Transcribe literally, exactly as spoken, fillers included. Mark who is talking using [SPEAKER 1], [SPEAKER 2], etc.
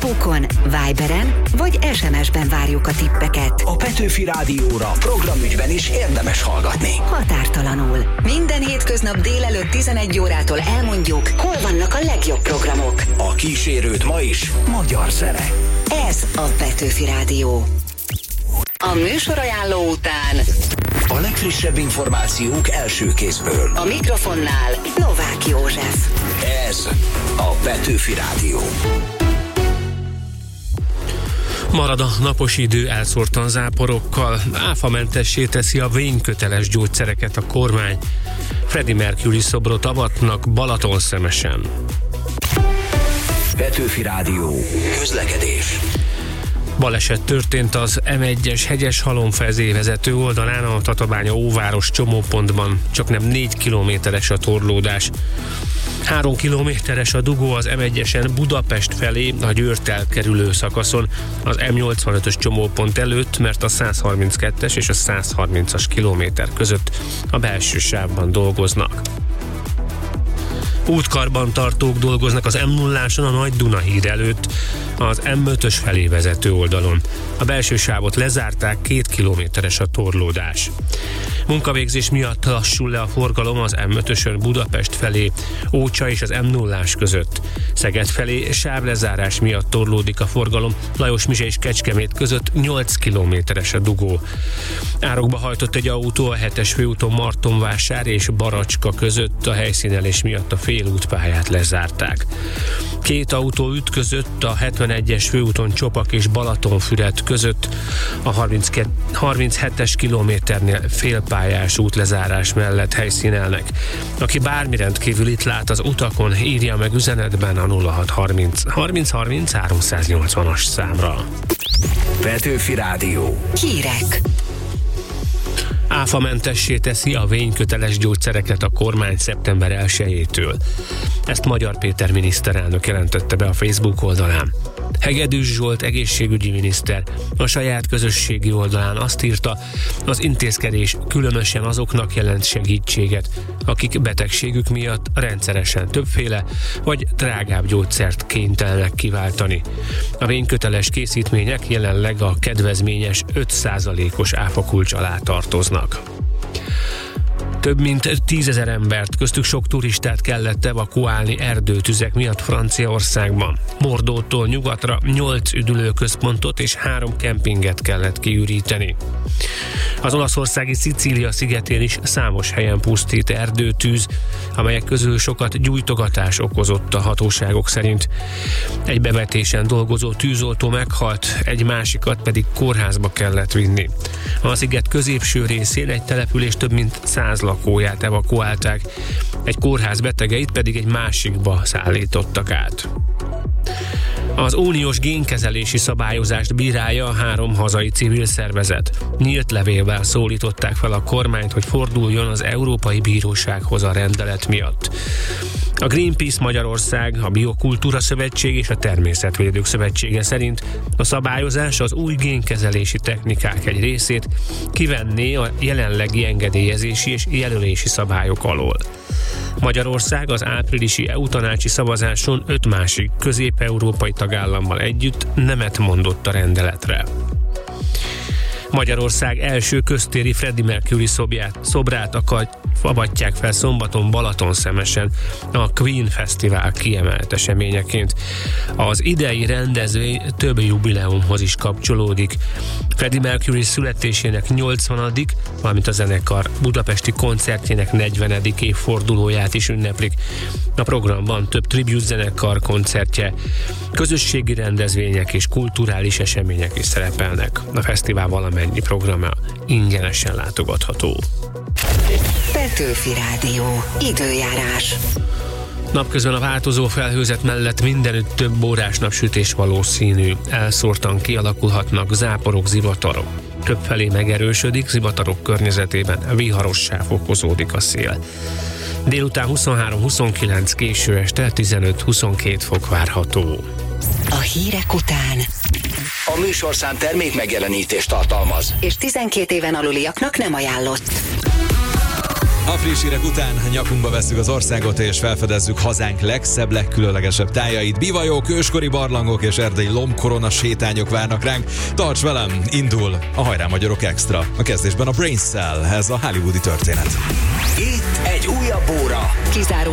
[SPEAKER 1] Facebookon, Viberen vagy es em es-ben várjuk a tippeket.
[SPEAKER 2] A Petőfi Rádióra programügyben is érdemes hallgatni.
[SPEAKER 1] Határtalanul. Minden hétköznap délelőtt tizenegy órától elmondjuk, hol vannak a legjobb programok.
[SPEAKER 2] A kísérőt ma is magyar zene.
[SPEAKER 1] Ez a Petőfi Rádió. A műsorajánló után
[SPEAKER 2] a legfrissebb információk első kézből.
[SPEAKER 1] A mikrofonnál Novák József.
[SPEAKER 2] Ez a Petőfi Rádió.
[SPEAKER 3] Marad a napos idő elszórtan záporokkal, áfamentessé teszi a vényköteles gyógyszereket a kormány. Freddie Mercury szobrot avatnak Balatonszemesen.
[SPEAKER 2] Petőfi Rádió. Közlekedés.
[SPEAKER 3] Baleset történt az em egyes Hegyeshalomfezé vezető oldalán a Tatabánya-Óváros csomópontban, csaknem négy kilométeres a torlódás. Három kilométeres a dugó az em egyesen Budapest felé a Győrt elkerülő szakaszon az em nyolcvanötös csomópont előtt, mert a százharminckettes és a százharmincas kilométer között a belső sávban dolgoznak. Útkarbantartók dolgoznak az em nulláson a Nagy Dunahíd előtt, az em ötös felé vezető oldalon. A belső sávot lezárták, két kilométeres a torlódás. Munkavégzés miatt lassul le a forgalom az em ötösön Budapest felé, Ócsa és az em nullás között. Szeged felé sávlezárás miatt torlódik a forgalom, Lajosmizse és Kecskemét között nyolc kilométeres a dugó. Árokba hajtott egy autó a hetes főúton Martonvásár és Baracska között, a helyszínelés miatt a félútpályát lezárták. Két autó ütközött a hetvenegyes főúton Csopak és Balatonfüred között, a harminchetes kilométernél félpályás útlezárás mellett helyszínelnek. Aki bármi rendkívül itt lát az utakon, írja meg üzenetben a nulla hat harminc harminc harminc háromszáznyolcvanas számra.
[SPEAKER 2] Petőfi Rádió.
[SPEAKER 1] Hírek.
[SPEAKER 3] Áfamentessé teszi a vényköteles gyógyszereket a kormány szeptember elsejétől. Ezt Magyar Péter miniszterelnök jelentette be a Facebook oldalán. Hegedűs Zsolt egészségügyi miniszter a saját közösségi oldalán azt írta, az intézkedés különösen azoknak jelent segítséget, akik betegségük miatt rendszeresen többféle vagy drágább gyógyszert kénytelenek kiváltani. A vényköteles készítmények jelenleg a kedvezményes öt százalékos áfakulcs alá tartoznak. Több mint tízezer embert, köztük sok turistát kellett evakuálni erdőtüzek miatt Franciaországban. Bordótól nyugatra nyolc üdülőközpontot és három kempinget kellett kiüríteni. Az olaszországi Szicília szigetén is számos helyen pusztít erdőtűz, amelyek közül sokat gyújtogatás okozott a hatóságok szerint. Egy bevetésen dolgozó tűzoltó meghalt, egy másikat pedig kórházba kellett vinni. A sziget középső részén egy település több mint száz lakóját evakuálták, egy kórház betegeit pedig egy másikba szállítottak át. Az uniós génkezelési szabályozást bírálja a három hazai civil szervezet. Nyílt levélvel szólították fel a kormányt, hogy forduljon az Európai Bírósághoz a rendelet miatt. A Greenpeace Magyarország, a Biokultúra Szövetség és a Természetvédők Szövetsége szerint a szabályozás az új génkezelési technikák egy részét kivenné a jelenlegi engedélyezési és jelölési szabályok alól. Magyarország az áprilisi é u-tanácsi szavazáson öt másik közép-európai tagállammal együtt nemet mondott a rendeletre. Magyarország első köztéri Freddie Mercury szobját, szobrát akar, avatják fel szombaton Balatonszemesen a Queen Fesztivál kiemelt eseményeként. Az idei rendezvény több jubileumhoz is kapcsolódik. Freddie Mercury születésének nyolcvanadik valamint a zenekar budapesti koncertjének negyvenedik évfordulóját is ünneplik. A programban több tribute zenekar koncertje, közösségi rendezvények és kulturális események is szerepelnek. A fesztivál valamennyi programja ingyenesen látogatható.
[SPEAKER 1] Petőfi Rádió. Időjárás.
[SPEAKER 3] Napközben a változó felhőzet mellett mindenütt több órás napsütés valószínű. Elszórtan kialakulhatnak záporok, zivatarok. Többfelé megerősödik, zivatarok környezetében viharossá fokozódik a szél. Délután huszonhárom huszonkilenc, késő este tizenöt-huszonkét fok várható.
[SPEAKER 1] A hírek után
[SPEAKER 2] a műsorszám termék megjelenítést tartalmaz,
[SPEAKER 1] és tizenkét éven aluliaknak nem ajánlott.
[SPEAKER 4] A friss hírek után nyakunkba vesszük az országot és felfedezzük hazánk legszebb, legkülönlegesebb tájait. Bivajok, őskori barlangok és erdei lombkorona sétányok várnak ránk. Tarts velem, indul a Hajrá Magyarok Extra. A kezdésben a Brain Cell, ez a hollywoodi történet.
[SPEAKER 2] Itt egy újabb óra.
[SPEAKER 1] Kizáró